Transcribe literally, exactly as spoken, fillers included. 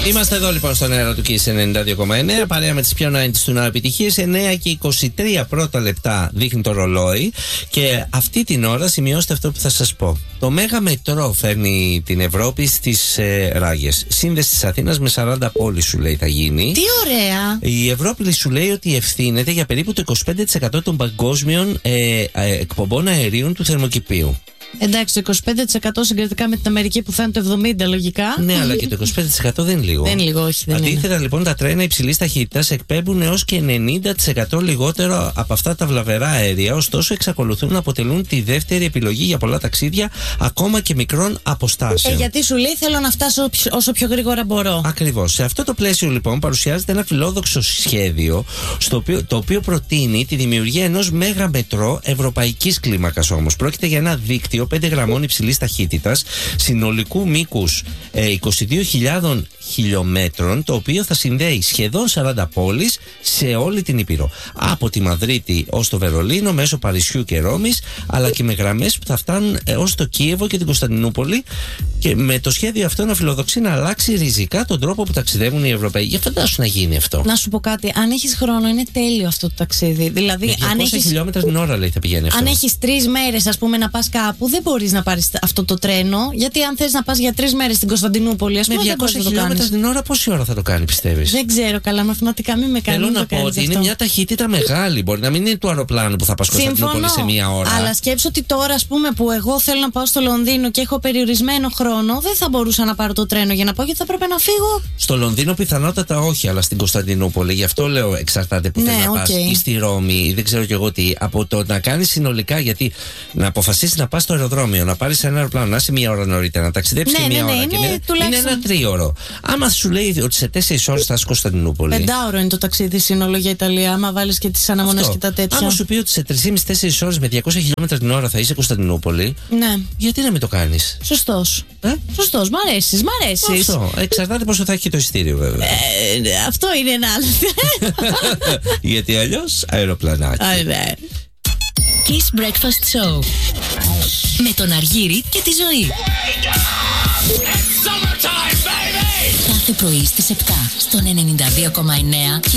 Είμαστε εδώ λοιπόν στον αέρα του Kiss ενενήντα δύο κόμμα εννέα, παρέα με τις πιο ενενήντα του Now επιτυχίες. εννέα και είκοσι τρία πρώτα λεπτά δείχνει το ρολόι. Και αυτή την ώρα σημειώστε αυτό που θα σας πω. Το Μέγα Μετρό φέρνει την Ευρώπη στις ε, ράγες. Σύνδεση της Αθήνας με σαράντα πόλεις, σου λέει, θα γίνει. Τι ωραία! Η Ευρώπη σου λέει ότι ευθύνεται για περίπου το είκοσι πέντε τοις εκατό των παγκόσμιων ε, ε, εκπομπών αερίων του θερμοκηπίου. Εντάξει, το είκοσι πέντε τοις εκατό συγκριτικά με την Αμερική που θα είναι το εβδομήντα τοις εκατό λογικά. Ναι, αλλά και το είκοσι πέντε τοις εκατό δεν είναι λίγο. Δεν είναι λίγο, όχι. Δεν Αντίθετα, είναι. λοιπόν, τα τρένα υψηλής ταχύτητας εκπέμπουν έως και ενενήντα τοις εκατό λιγότερο από αυτά τα βλαβερά αέρια, ωστόσο εξακολουθούν να αποτελούν τη δεύτερη επιλογή για πολλά ταξίδια, ακόμα και μικρών αποστάσεων. Ε, γιατί σου λέει θέλω να φτάσω όσο πιο γρήγορα μπορώ. Ακριβώς. Σε αυτό το πλαίσιο, λοιπόν, παρουσιάζεται ένα φιλόδοξο σχέδιο, στο οποίο, το οποίο προτείνει τη δημιουργία ενός μέγα μετρό ευρωπαϊκής κλίμακας όμως. Πρόκειται για ένα δίκτυο πέντε γραμμών υψηλής ταχύτητας, συνολικού μήκους ε, είκοσι δύο χιλιάδες χιλιόμετρων, το οποίο θα συνδέει σχεδόν σαράντα πόλεις σε όλη την Ήπειρο. Από τη Μαδρίτη ως το Βερολίνο, μέσω Παρισιού και Ρώμης, αλλά και με γραμμές που θα φτάνουν ως το Κίεβο και την Κωνσταντινούπολη. Και με το σχέδιο αυτό να φιλοδοξεί να αλλάξει ριζικά τον τρόπο που ταξιδεύουν οι Ευρωπαίοι. Για φαντάσου να γίνει αυτό. Να σου πω κάτι, αν έχεις χρόνο, είναι τέλειο αυτό το ταξίδι. Δηλαδή, με αν έχεις χιλιόμετρα την ώρα, λέει, θα πηγαίνει αυτό. Αν έχεις τρεις μέρες, ας πούμε, να πας κάπου, δεν μπορείς να πάρεις αυτό το τρένο. Γιατί αν θες να πας για τρεις μέρες στην Κωνσταντινούπολη, ας πούμε, με διακόσια χιλιόμετρα την ώρα, πόση ώρα θα το κάνει, πιστεύεις? Δεν ξέρω καλά, μαθηματικά μην με κάνει. Θέλω να πω ότι είναι μια ταχύτητα μεγάλη. Μπορεί να μην είναι του αεροπλάνου που θα πας Κωνσταντινούπολη σε μία ώρα. Αλλά σκέψω ότι τώρα, ας πούμε, που εγώ θέλω να πάω στο Λονδίνο και έχω περιορισμένο χρόνο, δεν θα μπορούσα να πάρω το τρένο για να πάω, γιατί θα πρέπει να φύγω. Στο Λονδίνο πιθανότατα όχι, αλλά στην Κωνσταντινούπολη. Γι' αυτό λέω εξαρτάται που ναι, θες να okay. πας, ή στη Ρώμη, ή δεν ξέρω κι εγώ τι. Από το να κάνεις συνολικά, γιατί να αποφασίσεις να πας στο αεροδρόμιο, να πάρεις ένα αεροπλάνο, να είσαι μία ώρα νωρίτερα, να ταξιδέψεις ναι, και μία ναι, ώρα. Ναι, και είναι, είναι, τουλάχιστον... είναι ένα τρίωρο. Άμα σου λέει ότι σε τέσσερις ώρες θα είσαι Κωνσταντινούπολη. Πεντάωρο είναι το ταξίδι σύνολο για Ιταλία, άμα βάλεις και τις αναμονές και τα τέτοια. Άμα σου πει ότι σε τρεις και μισή με τέσσερις ώρες με διακόσια χιλιόμετρα την ώρα θα είσαι Κωνσταντινούπολη. Ναι. Γιατί να μην το κάνεις? Σωστός. Ε? Σωστός, μ' αρέσεις, μ' αρέσεις. Αυτό. Εξαρτάται πόσο θα έχει το εισιτήριο, βέβαια. Ε, αυτό είναι ένα άλλο. Γιατί αλλιώς αεροπλανάκι. Α, ναι. Kiss Breakfast Show με τον Αργύρη και τη Ζωή. Κάθε πρωί στις επτά στον ενενήντα δύο κόμμα εννέα.